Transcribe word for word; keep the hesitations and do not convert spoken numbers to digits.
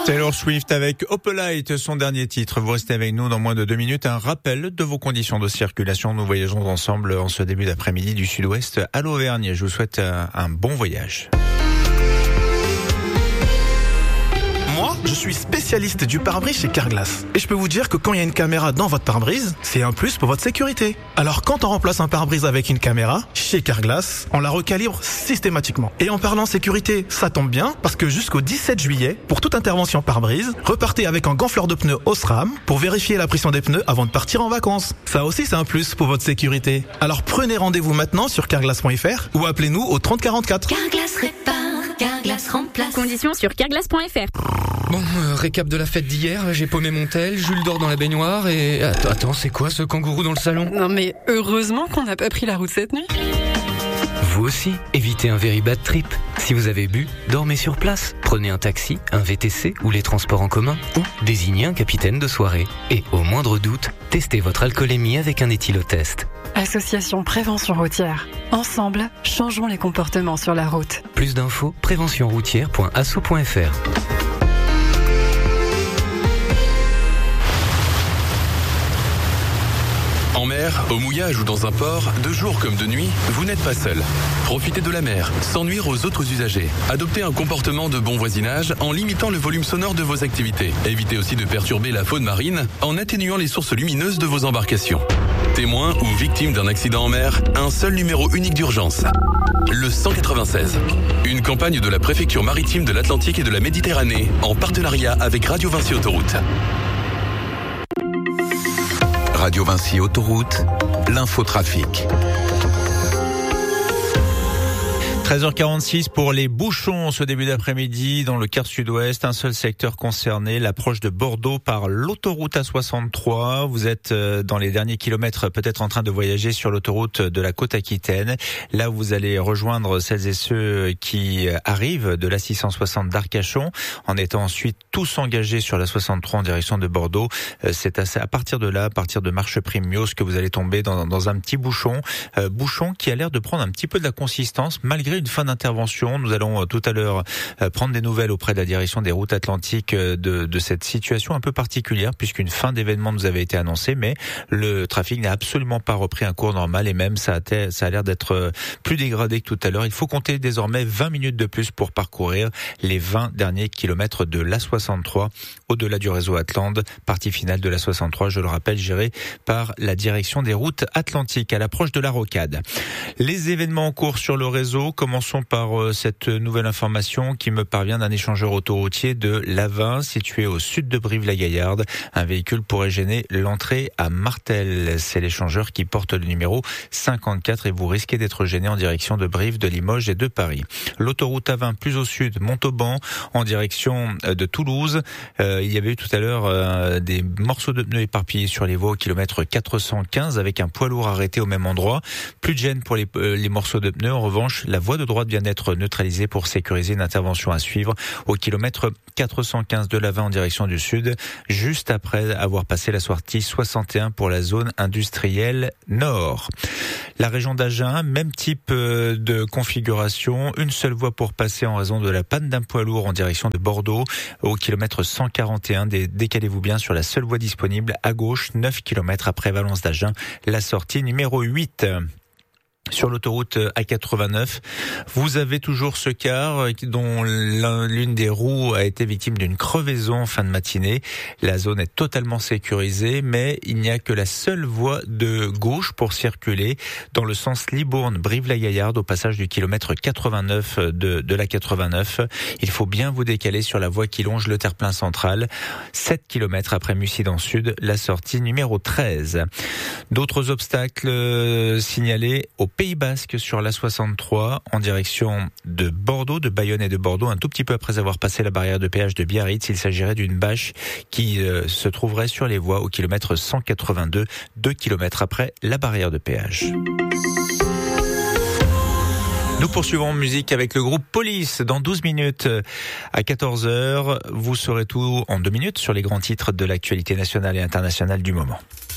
Taylor Swift avec Opalite, son dernier titre. Vous restez avec nous dans moins de deux minutes. Un rappel de vos conditions de circulation. Nous voyageons ensemble en ce début d'après-midi du sud-ouest à l'Auvergne. Je vous souhaite un bon voyage. Moi, je suis spécialiste du pare-brise chez Carglass. Et je peux vous dire que quand il y a une caméra dans votre pare-brise, c'est un plus pour votre sécurité. Alors quand on remplace un pare-brise avec une caméra, chez Carglass, on la recalibre systématiquement. Et en parlant sécurité, ça tombe bien, parce que jusqu'au dix-sept juillet, pour toute intervention pare-brise, repartez avec un gonfleur de pneus Osram pour vérifier la pression des pneus avant de partir en vacances. Ça aussi, c'est un plus pour votre sécurité. Alors prenez rendez-vous maintenant sur carglass point f r ou appelez-nous au trente quarante-quatre. Carglass répare, Carglass remplace. Conditions sur carglass point f r. Bon, euh, récap de la fête d'hier, j'ai paumé mon tel, Jules dort dans la baignoire et... Attends, attends, c'est quoi ce kangourou dans le salon? Non mais heureusement qu'on n'a pas pris la route cette nuit. Vous aussi, évitez un very bad trip. Si vous avez bu, dormez sur place. Prenez un taxi, un V T C ou les transports en commun. Ou désignez un capitaine de soirée. Et au moindre doute, testez votre alcoolémie avec un éthylotest. Association Prévention Routière. Ensemble, changeons les comportements sur la route. Plus d'infos, prévention routière point asso point f r. En mer, au mouillage ou dans un port, de jour comme de nuit, vous n'êtes pas seul. Profitez de la mer, sans nuire aux autres usagers. Adoptez un comportement de bon voisinage en limitant le volume sonore de vos activités. Évitez aussi de perturber la faune marine en atténuant les sources lumineuses de vos embarcations. Témoin ou victime d'un accident en mer, un seul numéro unique d'urgence. Le cent quatre-vingt-seize. Une campagne de la préfecture maritime de l'Atlantique et de la Méditerranée en partenariat avec Radio Vinci Autoroute. Radio Vinci Autoroute, l'infotrafic. treize heures quarante-six pour les bouchons ce début d'après-midi dans le quart sud-ouest. Un seul secteur concerné, l'approche de Bordeaux par l'autoroute A soixante-trois. Vous êtes dans les derniers kilomètres peut-être en train de voyager sur l'autoroute de la côte aquitaine. Là, vous allez rejoindre celles et ceux qui arrivent de l'A six cent soixante d'Arcachon en étant ensuite tous engagés sur la soixante-trois en direction de Bordeaux. C'est à partir de là, à partir de Marche-Primios que vous allez tomber dans, dans un petit bouchon. Euh, bouchon qui a l'air de prendre un petit peu de la consistance malgré une fin d'intervention. Nous allons euh, tout à l'heure euh, prendre des nouvelles auprès de la direction des routes atlantiques euh, de, de cette situation un peu particulière puisqu'une fin d'événement nous avait été annoncée, mais le trafic n'a absolument pas repris un cours normal et même ça a, ça a l'air d'être euh, plus dégradé que tout à l'heure. Il faut compter désormais vingt minutes de plus pour parcourir les vingt derniers kilomètres de l'A soixante-trois au-delà du réseau Atlante, partie finale de l'A soixante-trois, je le rappelle, gérée par la direction des routes atlantiques à l'approche de la Rocade. Les événements en cours sur le réseau. Commençons par euh, cette nouvelle information qui me parvient d'un échangeur autoroutier de Lavin, situé au sud de Brive-la-Gaillarde. Un véhicule pourrait gêner l'entrée à Martel. C'est l'échangeur qui porte le numéro cinquante-quatre et vous risquez d'être gêné en direction de Brive, de Limoges et de Paris. L'autoroute A vingt plus au sud, Montauban, en direction de Toulouse. Euh, il y avait eu tout à l'heure euh, des morceaux de pneus éparpillés sur les voies au kilomètre quatre cent quinze avec un poids lourd arrêté au même endroit. Plus de gêne pour les, euh, les morceaux de pneus. En revanche, la voie de droite vient d'être neutralisée pour sécuriser une intervention à suivre au kilomètre quatre cent quinze de l'A vingt en direction du sud, juste après avoir passé la sortie soixante et un pour la zone industrielle nord. La région d'Agen, même type de configuration, une seule voie pour passer en raison de la panne d'un poids lourd en direction de Bordeaux au kilomètre cent quarante et un. Décalez-vous bien sur la seule voie disponible à gauche, neuf kilomètres après Valence d'Agen, la sortie numéro huit. Sur l'autoroute A quatre-vingt-neuf, vous avez toujours ce car dont l'une des roues a été victime d'une crevaison en fin de matinée. La zone est totalement sécurisée, mais il n'y a que la seule voie de gauche pour circuler dans le sens Libourne-Brive-la-Gaillarde au passage du kilomètre quatre-vingt-neuf de, de la quatre-vingt-neuf. Il faut bien vous décaler sur la voie qui longe le terre-plein central. sept kilomètres après Mussidan Sud, la sortie numéro treize. D'autres obstacles euh, signalés au Pays Basque sur l'A soixante-trois en direction de Bordeaux, de Bayonne et de Bordeaux, un tout petit peu après avoir passé la barrière de péage de Biarritz. Il s'agirait d'une bâche qui euh, se trouverait sur les voies au kilomètre cent quatre-vingt-deux, deux kilomètres après la barrière de péage. Nous poursuivons en musique avec le groupe Police dans douze minutes à quatorze heures. Vous saurez tout en deux minutes sur les grands titres de l'actualité nationale et internationale du moment.